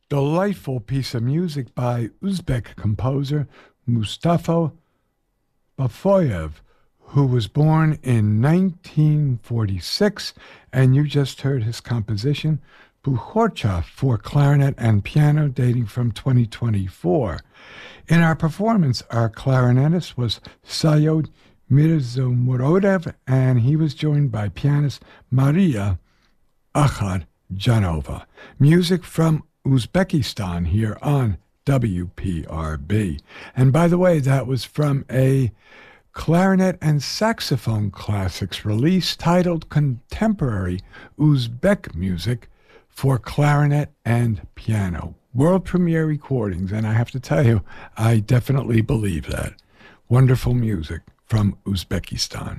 Delightful piece of music by Uzbek composer Mustafa Bafoyev, who was born in 1946, and you just heard his composition, Bukhorcha, for clarinet and piano, dating from 2024. In our performance, our clarinetist was Sayod Mirzamurodev, and he was joined by pianist Maria Akhadjanova. Music from Uzbekistan here on WPRB. And by the way, that was from a clarinet and saxophone classics release titled Contemporary Uzbek Music for Clarinet and Piano. World premiere recordings, and I have to tell you, I definitely believe that. Wonderful music from Uzbekistan.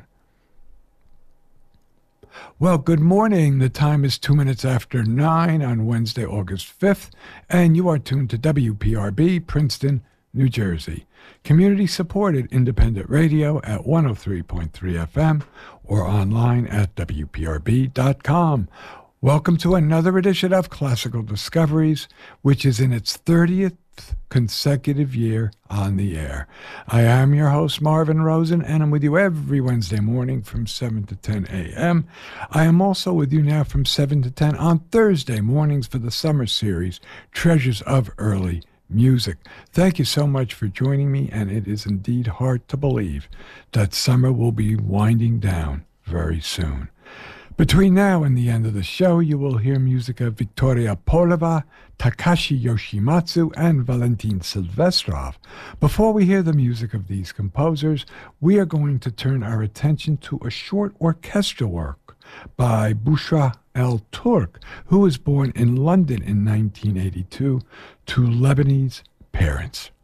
Well, good morning. The time is 2 minutes after 9 on Wednesday, August 5th, and you are tuned to WPRB, Princeton, New Jersey. Community-supported independent radio at 103.3 FM or online at WPRB.com. Welcome to another edition of Classical Discoveries, which is in its 30th consecutive year on the air. I am your host, Marvin Rosen, and I'm with you every Wednesday morning from 7 to 10 a.m. I am also with you now from 7 to 10 on Thursday mornings for the summer series, Treasures of Early Music. Thank you so much for joining me, and it is indeed hard to believe that summer will be winding down very soon. Between now and the end of the show, you will hear music of Victoria Polova, Takashi Yoshimatsu, and Valentin Silvestrov. Before we hear the music of these composers, we are going to turn our attention to a short orchestral work by Bushra El Turk, who was born in London in 1982 to Lebanese parents.